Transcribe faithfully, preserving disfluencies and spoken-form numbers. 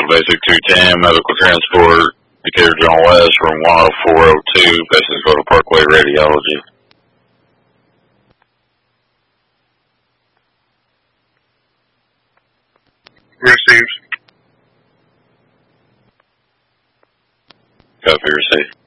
Basic two ten, medical transport, Decatur John West from one oh four oh two, patients go to Parkway Radiology. Received. Copy received.